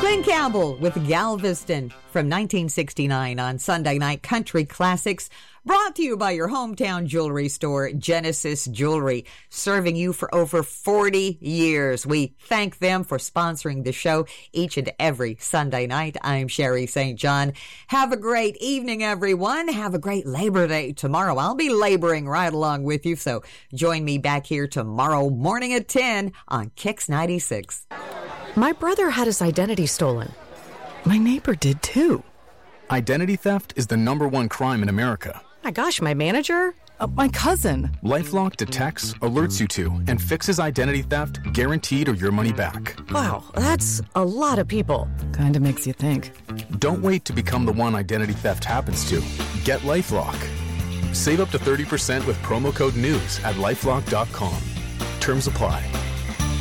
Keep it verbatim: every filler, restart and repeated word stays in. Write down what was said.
Glenn Campbell with Galveston from nineteen sixty-nine on Sunday Night Country Classics, brought to you by your hometown jewelry store, Genesis Jewelry, serving you for over forty years. We thank them for sponsoring the show each and every Sunday night. I'm Sherry Saint John. Have a great evening, everyone. Have a great Labor Day tomorrow. I'll be laboring right along with you, so join me back here tomorrow morning at ten on Kix ninety-six. My brother had his identity stolen. My neighbor did too. Identity theft is the number one crime in America. My gosh, my manager? Uh, my cousin. LifeLock detects, alerts you to, and fixes identity theft guaranteed or your money back. Wow, that's a lot of people. Kinda makes you think. Don't wait to become the one identity theft happens to. Get LifeLock. Save up to thirty percent with promo code NEWS at LifeLock dot com. Terms apply.